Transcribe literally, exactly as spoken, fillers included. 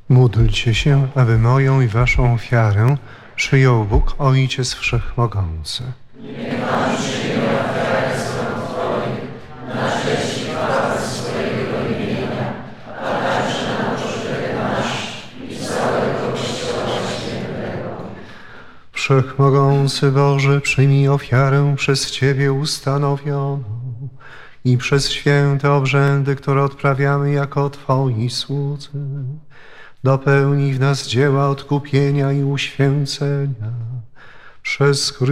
Módlcie się, aby moją i waszą ofiarę przyjął Bóg Ojciec Wszechmogący. Niech Pan przyjmie ofiarę swą Twoich, na cześć i chwałę swojego imienia, a także na pożytek nasz i całego Kościoła Świętego. Wszechmogący Boże, przyjmij ofiarę przez Ciebie ustanowioną i przez święte obrzędy, które odprawiamy jako Twoi słudzy. Dopełnij w nas dzieła odkupienia i uświęcenia przez